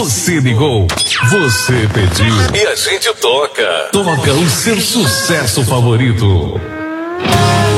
Você ligou, você pediu e a gente toca. Toca o seu sucesso favorito.